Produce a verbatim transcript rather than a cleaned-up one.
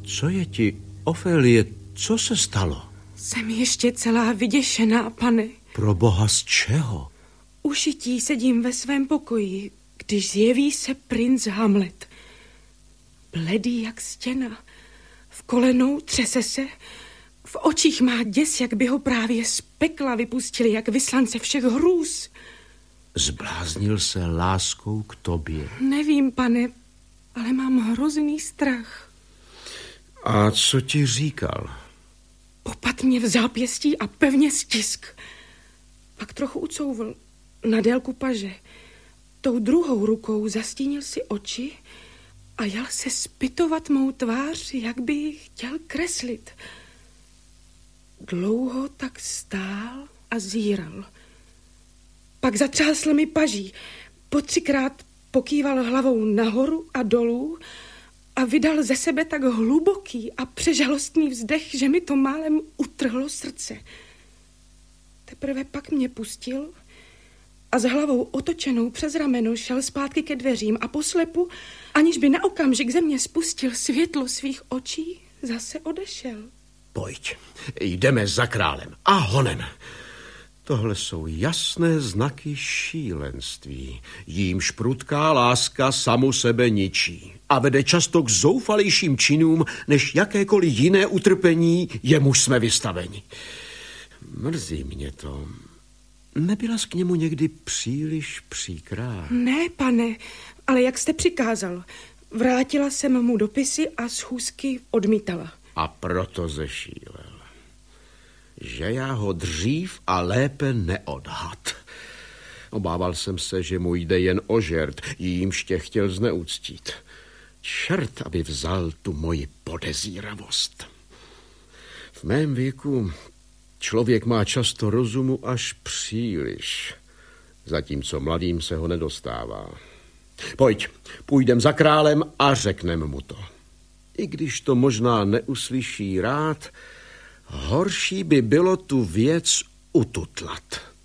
Co je ti, Ofélie, co se stalo? Jsem ještě celá vyděšená, pane. Pro boha, z čeho? Ušití sedím ve svém pokoji, když zjeví se princ Hamlet. Bledý jak stěna, v kolenou třese se, v očích má děs, jak by ho právě z pekla vypustili, jak vyslance všech hrůz. Zbláznil se láskou k tobě? Nevím, pane, ale mám hrozný strach. A co ti říkal? Popat mě v zápěstí a pevně stisk. Pak trochu ucouvl na délku paže. Tou druhou rukou zastínil si oči a jal se zpytovat mou tvář, jak by ji chtěl kreslit. Dlouho tak stál a zíral. Pak zatřásl mi paží. Po třikrát pokýval hlavou nahoru a dolů a vydal ze sebe tak hluboký a přežalostný vzdech, že mi to málem utrhlo srdce. Teprve pak mě pustil a s hlavou otočenou přes rameno šel zpátky ke dveřím a poslepu, aniž by na okamžik ze mě spustil světlo svých očí, zase odešel. Pojď, jdeme za králem a honem. Tohle jsou jasné znaky šílenství. Jímž prudká láska samu sebe ničí a vede často k zoufalejším činům, než jakékoliv jiné utrpení, jemuž jsme vystaveni. Mrzí mě to. Nebyla jsi k němu někdy příliš příkrá? Ne, pane, ale jak jste přikázal. Vrátila jsem mu dopisy a schůzky odmítala. A proto zešílel. Že já ho dřív a lépe neodhad. Obával jsem se, že mu jde jen o žert, jímž tě chtěl zneuctít. Čert, aby vzal tu moji podezíravost. V mém věku člověk má často rozumu až příliš, zatímco mladým se ho nedostává. Pojď, půjdem za králem a řekneme mu to. I když to možná neuslyší rád, horší by bylo tu věc ututlat.